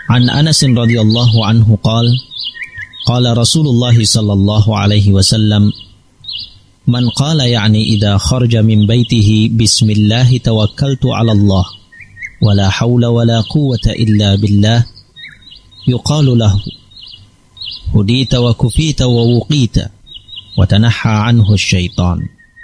An Anas radhiyallahu anhu qala Rasulullah sallallahu alaihi wasallam man qala yani idza kharaja min baitihi bismillah tawakkaltu 'ala Allah wala haula wala quwwata illa billah yuqalu lahu hudita wa kufita wa wuqita wa tanaha anhu syaitan.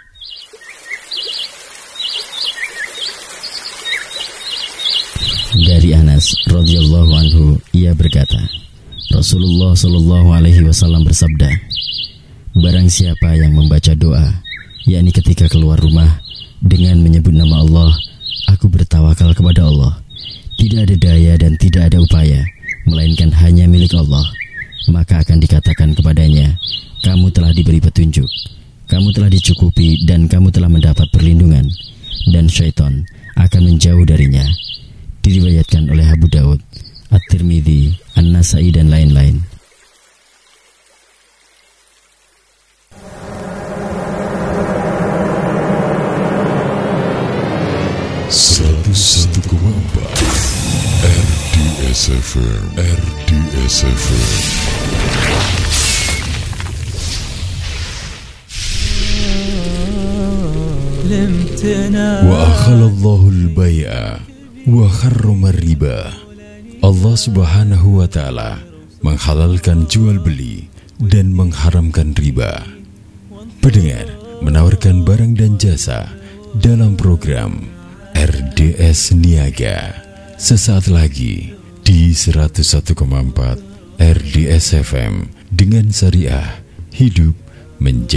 Dari Anas radhiyallahu anhu, ia berkata, Rasulullah sallallahu alaihi wasallam bersabda, barang siapa yang membaca doa, yakni ketika keluar rumah dengan menyebut nama Allah, aku bertawakal kepada Allah, tidak ada daya dan tidak ada upaya, melainkan hanya milik Allah, maka akan dikatakan kepadanya, kamu telah diberi petunjuk, kamu telah dicukupi dan kamu telah mendapat perlindungan, dan syaitan akan menjauh darinya. Diriwayatkan oleh Abu Daud, At-Tirmidzi, An-Nasai dan lain-lain. RDS FM. Wa akhalallahu al-bai'a wa harrama riba. Allah Subhanahu wa ta'ala menghalalkan jual beli dan mengharamkan riba. Pendengar menawarkan barang dan jasa dalam program RDS Niaga sesaat lagi di 101,4 RDS FM dengan syariah hidup menjadi